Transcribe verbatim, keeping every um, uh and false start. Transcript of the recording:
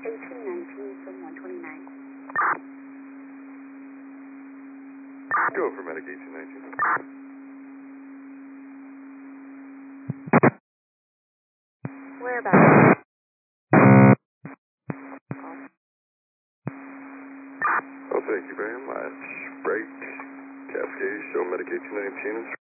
eighteen nineteen from one twenty-nine. Go for medic eighteen nineteen. Whereabouts? Oh, thank you very much. Break. Cascade, show medic eighteen nineteen.